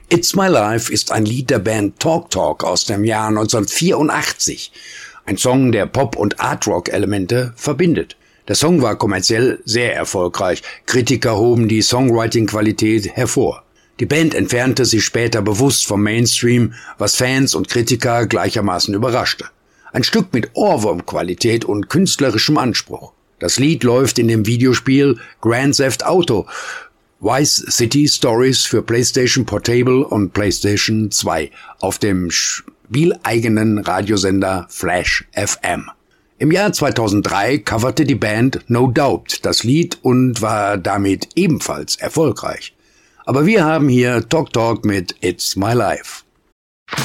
It's My Life ist ein Lied der Band Talk Talk aus dem Jahr 1984. Ein Song, der Pop- und Art-Rock-Elemente verbindet. Der Song war kommerziell sehr erfolgreich. Kritiker hoben die Songwriting-Qualität hervor. Die Band entfernte sich später bewusst vom Mainstream, was Fans und Kritiker gleichermaßen überraschte. Ein Stück mit Ohrwurm-Qualität und künstlerischem Anspruch. Das Lied läuft in dem Videospiel Grand Theft Auto Vice City Stories für PlayStation Portable und PlayStation 2 auf dem spieleigenen Radiosender Flash FM. Im Jahr 2003 coverte die Band No Doubt das Lied und war damit ebenfalls erfolgreich. Aber wir haben hier Talk Talk mit It's My Life.